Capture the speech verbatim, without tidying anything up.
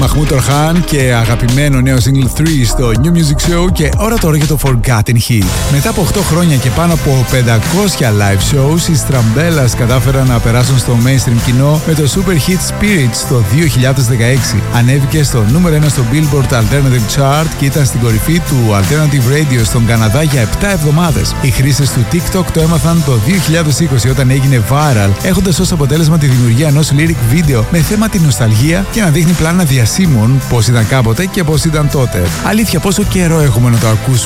Mahmoud Orhan και αγαπημένο νέο single τρία στο New Music Show και ώρα τώρα για το Forgotten Hit. Μετά από οκτώ χρόνια και πάνω από πεντακόσια live shows, οι Strambelas κατάφεραν να περάσουν στο mainstream κοινό με το super hit Spirits το δύο χιλιάδες δεκαέξι. Ανέβηκε στο νούμερο ένα στο Billboard Alternative Chart και ήταν στην κορυφή του Alternative Radio στον Καναδά για επτά εβδομάδες. Οι χρήστες του TikTok το έμαθαν το δύο χιλιάδες είκοσι όταν έγινε viral, έχοντας ως αποτέλεσμα τη δημιουργία ενός lyric video με θέμα τη νοσταλγία και να δείχνει πλάνα διασύμων πώς ήταν κάποτε και πώς ήταν τότε. Αλήθεια, πόσο καιρό έχουμε να το ακούσουμε.